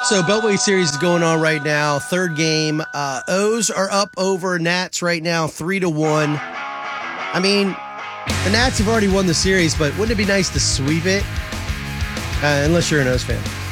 So Beltway series is going on right now. Third game. O's are up over Nats right now, 3-1. I mean, the Nats have already won the series, but wouldn't it be nice to sweep it? Unless you're an O's fan.